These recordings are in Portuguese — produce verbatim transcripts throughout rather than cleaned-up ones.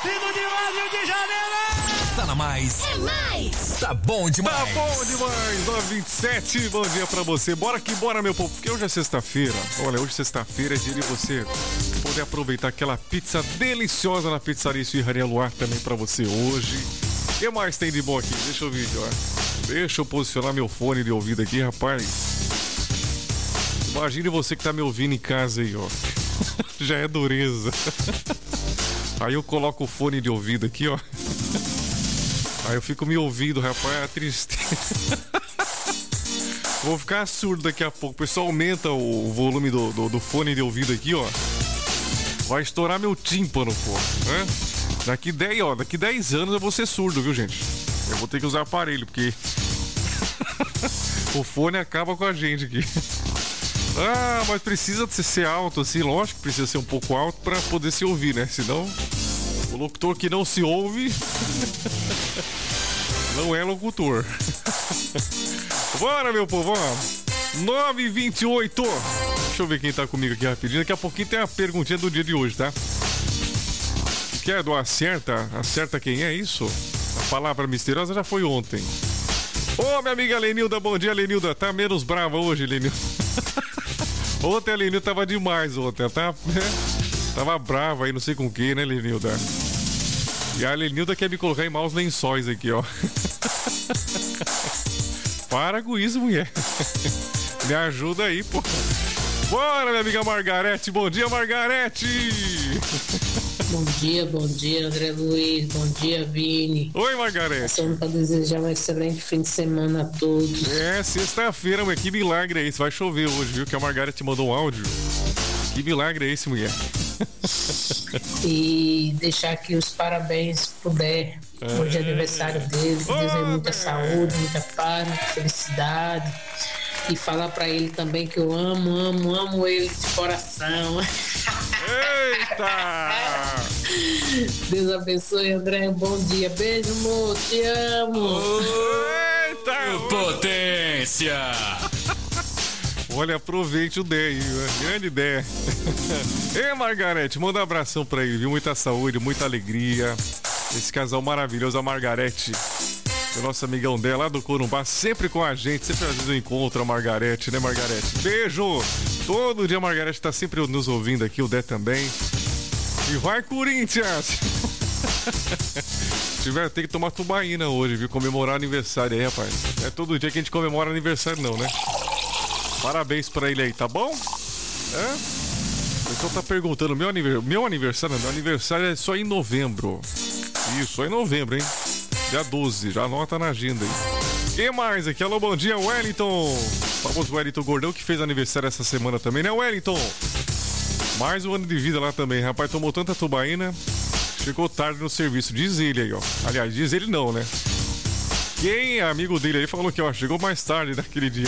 Vindo de lá, Rio de Janeiro! Tá na mais. É mais. Tá bom demais. Tá bom demais. nove e vinte e sete, bom dia pra você. Bora que bora, meu povo, porque hoje é sexta-feira. Olha, hoje sexta-feira é dia de você poder aproveitar aquela pizza deliciosa na pizzaria Esfirraria Luar também pra você hoje. O que mais tem de bom aqui? Deixa eu ver, ó. Deixa eu posicionar meu fone de ouvido aqui, rapaz. Imagine você que tá me ouvindo em casa aí, ó. Já é dureza. Aí eu coloco o fone de ouvido aqui, ó. Aí eu fico me ouvindo, rapaz, é tristeza. Vou ficar surdo daqui a pouco. O pessoal aumenta o volume do, do, do fone de ouvido aqui, ó. Vai estourar meu tímpano, pô. Né? Daqui dez, ó, daqui dez anos eu vou ser surdo, viu, gente? Eu vou ter que usar aparelho, porque o fone acaba com a gente aqui. Ah, mas precisa ser alto assim, lógico que precisa ser um pouco alto pra poder se ouvir, né? Senão, o locutor que não se ouve não é locutor. Bora, meu povo, ó. nove e vinte e oito. Deixa eu ver quem tá comigo aqui rapidinho. Daqui a pouquinho tem a perguntinha do dia de hoje, tá? Quer do acerta? Acerta quem é isso? A palavra misteriosa já foi ontem. Ô, minha amiga Lenilda, bom dia, Lenilda. Tá menos brava hoje, Lenilda. Ontem a Lenilda tava demais ontem. Tá, tava brava aí, não sei com quem, né, Lenilda? E a Lenilda quer me colocar em maus lençóis aqui, ó. Para com isso, mulher. Me ajuda aí, pô. Bora, minha amiga Margarete. Bom dia, Margarete. Bom dia, bom dia, André Luiz. Bom dia, Vini. Oi, Margarete. Passando para desejar um excelente fim de semana a todos. É, sexta-feira, mas que milagre é esse? Vai chover hoje, viu? Que a Margarete mandou um áudio. Que milagre é esse, mulher? E deixar aqui os parabéns se puder. É. Hoje é aniversário dele. Oh, desejo muita é. saúde, muita paz, muita felicidade. E falar pra ele também que eu amo, amo, amo ele de coração. Eita! Deus abençoe, André. Bom dia. Beijo, amor. Te amo. Eita! Potência! Olha, aproveite o D aí, grande ideia. Ei, Margarete, manda um abração pra ele, viu? Muita saúde, muita alegria. Esse casal maravilhoso, a Margarete. O nosso amigão dela lá do Corumbá, sempre com a gente, sempre às vezes eu encontro a Margarete, né, Margarete? Beijo! Todo dia a Margarete tá sempre nos ouvindo aqui, o Dé também. E vai, Corinthians! Tiver, tem que tomar tubaína hoje, viu? Comemorar aniversário aí, rapaz. É todo dia que a gente comemora aniversário, não, né? Parabéns pra ele aí, tá bom? É? O pessoal tá perguntando, meu, aniversário, meu aniversário, meu aniversário é só em novembro. Isso, só em novembro, hein? Dia doze, já anota na agenda aí. Quem mais aqui? Alô, bom dia, Wellington. Famoso Wellington Gordão, que fez aniversário essa semana também, né, Wellington? Mais um ano de vida lá também. Rapaz, tomou tanta tubaína, chegou tarde no serviço. Diz ele aí, ó. Aliás, diz ele não, né? Quem é amigo dele aí falou que, ó, chegou mais tarde naquele dia.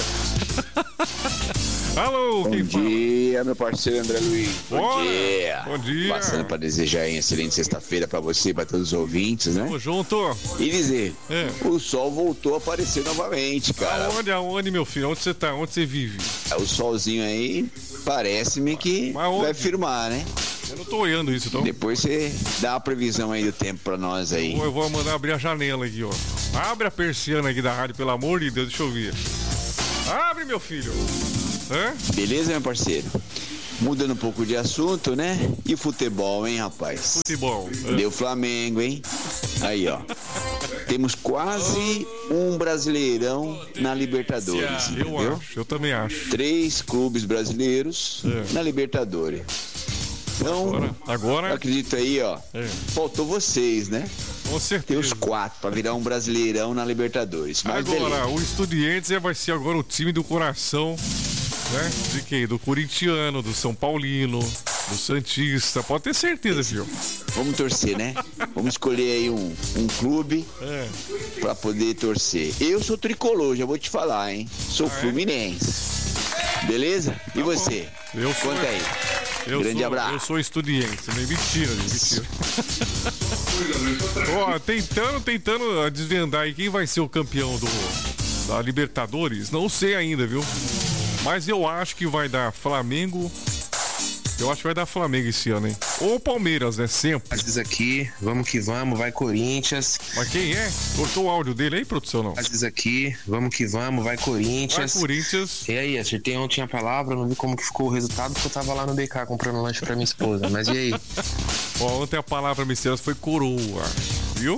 Alô, bom quem dia, fala? meu parceiro André Luiz. Bom Bora. dia. Bom dia. Passando para desejar uma excelente sexta-feira para você e para todos os ouvintes, né? Tamo junto. E dizer, é. o sol voltou a aparecer novamente, cara. Aonde, aonde, meu filho? Onde você tá? Onde você vive? O solzinho aí, parece-me que vai firmar, né? Eu não tô olhando isso, então. Depois você dá uma previsão aí do tempo pra nós aí. Eu vou mandar abrir a janela aqui, ó. Abre a persiana aqui da rádio, pelo amor de Deus, deixa eu ver. Abre, meu filho. Hã? Beleza, meu parceiro? Mudando um pouco de assunto, né? E futebol, hein, rapaz? Futebol. Deu Flamengo, hein? Aí, ó. Temos quase um brasileirão na Libertadores, eu entendeu? acho, eu também acho. Três clubes brasileiros é. na Libertadores. Então, agora, agora... eu acredito aí, ó. É. Faltou vocês, né? Com certeza. Tem os quatro pra virar um brasileirão na Libertadores. Mas agora, beleza. o Estudiantes vai ser agora o time do coração, né? De quem? Do corintiano, do São Paulino, do Santista. Pode ter certeza, filho. Vamos torcer, né? Vamos escolher aí um, um clube é. pra poder torcer. Eu sou tricolor, já vou te falar, hein? Sou ah, fluminense. É? Beleza? Tá e você? Eu sou... Conta aí. Eu Grande sou, abraço. Eu sou estudiante, nem mentira, mentira. Ó, tentando, tentando desvendar aí quem vai ser o campeão do, da Libertadores, não sei ainda, viu? Mas eu acho que vai dar Flamengo, Eu acho que vai dar Flamengo esse ano, hein? Ou Palmeiras, né? Sempre. Aziz aqui, vamos que vamos, vai Corinthians. Mas quem é? Cortou o áudio dele aí, produção, não? Aziz aqui, vamos que vamos, vai Corinthians. Vai Corinthians. E aí, acertei ontem a palavra, não vi como que ficou o resultado, porque eu tava lá no B K comprando lanche pra minha esposa. Mas e aí? Ó, ontem a palavra misteriosa foi coroa, viu?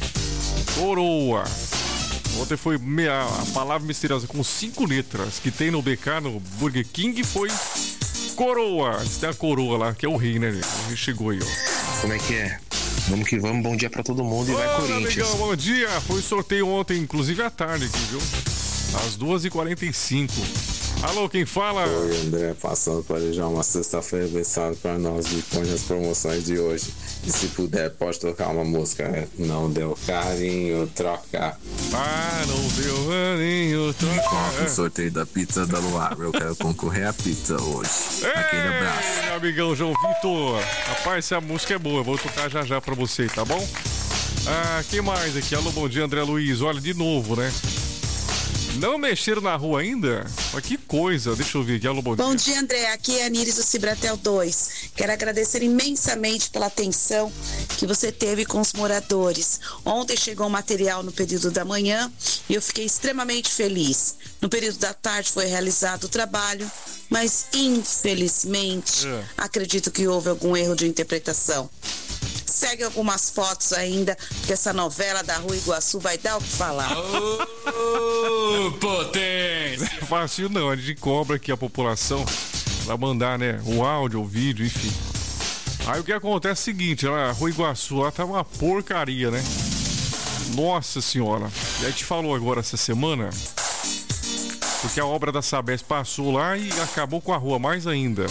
Coroa. Ontem foi meia, a palavra misteriosa com cinco letras que tem no B K, no Burger King, foi coroa. Tem a coroa lá, que é o rei, né? O rei chegou aí, ó. Como é que é? Vamos que vamos, bom dia pra todo mundo e vai Olá, Corinthians. amigão, bom dia. Foi sorteio ontem, inclusive à tarde aqui, viu? Às duas e quarenta e cinco. Alô, quem fala? Oi, André, passando para já uma sexta-feira abençoada para nós e põe as promoções de hoje. E se puder, pode tocar uma música, né? Não deu carinho, troca. Ah, não deu carinho, troca. O sorteio da pizza da Luar, eu quero concorrer à pizza hoje. Aquele abraço. Ei, amigão João Vitor. Rapaz, essa música é boa, eu vou tocar já já pra você, tá bom? Ah, quem mais aqui? Alô, bom dia, André Luiz. Olha, de novo, né? Não mexeram na rua ainda? Mas que coisa, deixa eu ver aqui. Alô, bom, bom dia. dia, André. Aqui é a Níris do Cibratel dois. Quero agradecer imensamente pela atenção que você teve com os moradores. Ontem chegou o material no período da manhã e eu fiquei extremamente feliz. No período da tarde foi realizado o trabalho, mas infelizmente é. acredito que houve algum erro de interpretação. Segue algumas fotos ainda, porque essa novela da Rua Iguaçu vai dar o que falar. Ô, potência! Não é fácil não, a gente cobra aqui a população pra mandar, né, o áudio, o vídeo, enfim. Aí o que acontece é o seguinte, a Rua Iguaçu lá tá uma porcaria, né? Nossa senhora. E aí te falou agora essa semana, porque a obra da Sabesp passou lá e acabou com a rua mais ainda.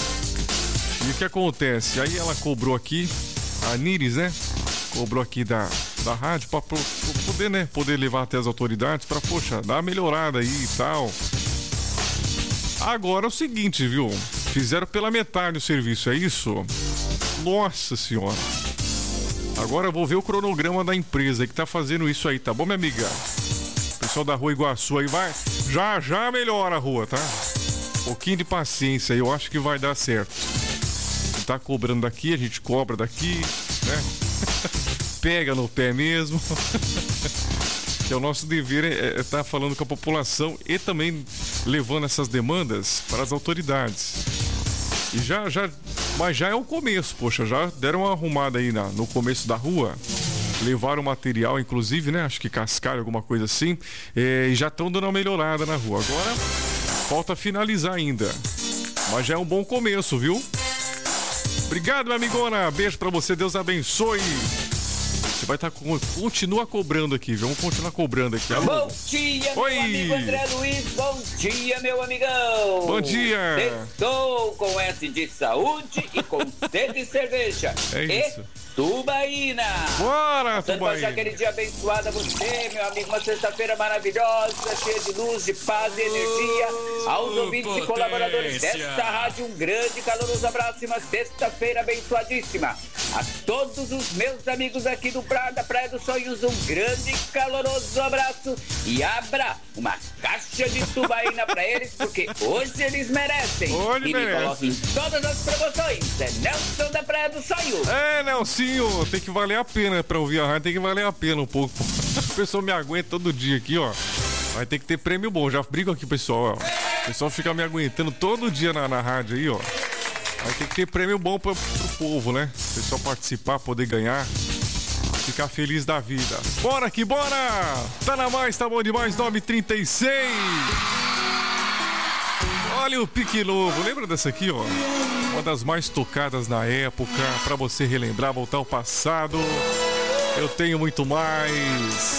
E o que acontece? Aí ela cobrou aqui, a Níris, né? Cobrou aqui da, da rádio pra, pra poder, né? Poder levar até as autoridades pra, poxa, dar uma melhorada aí e tal. Agora é o seguinte, viu? Fizeram pela metade o serviço, é isso? Nossa senhora. Agora eu vou ver o cronograma da empresa que tá fazendo isso aí, tá bom, minha amiga? O pessoal da Rua Iguaçu aí vai. Já, já melhora a rua, tá? Um pouquinho de paciência aí, eu acho que vai dar certo. Tá cobrando daqui, a gente cobra daqui, né? Pega no pé mesmo. Que é o nosso dever é estar tá falando com a população e também levando essas demandas para as autoridades. E já, já, mas já é o começo, poxa, já deram uma arrumada aí na, no começo da rua. Levaram material, inclusive, né? Acho que cascaram, alguma coisa assim. É, e já estão dando uma melhorada na rua. Agora, falta finalizar ainda. Mas já é um bom começo, viu? Obrigado, minha amigona. Beijo pra você. Deus abençoe. Você vai estar... Tá, continua cobrando aqui. Vamos continuar cobrando aqui. Alô? Bom dia, Oi. meu amigo André Luiz. Bom dia, meu amigão. Bom dia. Estou com S de saúde e com C de cerveja. É e isso. Tubaína! Bora, Tubaína! Passar aquele dia abençoado a você, meu amigo. Uma sexta-feira maravilhosa, cheia de luz, de paz e energia. Aos ouvintes potência. E colaboradores desta rádio, um grande caloroso abraço e uma sexta-feira abençoadíssima. A todos os meus amigos aqui do Pra, da Praia dos Sonhos, um grande caloroso abraço. E abra uma caixa de Tubaína pra eles, porque hoje eles merecem. Hoje e merece. me coloquem todas as promoções. É Nelson da Praia dos Sonhos. É, Nelson. Tem que valer a pena pra ouvir a rádio, tem que valer a pena um pouco. A pessoa me aguenta todo dia aqui, ó. Vai ter que ter prêmio bom. Já brigo aqui, pessoal, ó. O pessoal fica me aguentando todo dia na, na rádio aí, ó. Vai ter que ter prêmio bom pro, pro povo, né? O pessoal participar, poder ganhar. Ficar feliz da vida. Bora que bora! Tá na mais, tá bom demais, nove e trinta e seis. Olha o Pique Novo, lembra dessa aqui, ó? Uma das mais tocadas na época, pra você relembrar, voltar ao passado. Eu tenho muito mais.